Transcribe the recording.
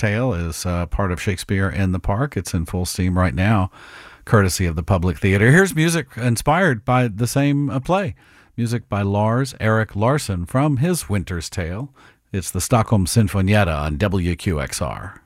Tale is part of Shakespeare in the Park. It's in full steam right now, courtesy of the Public Theater. Here's music inspired by the same play. Music by Lars Erik Larsson from his Winter's Tale. It's the Stockholm Sinfonietta on WQXR.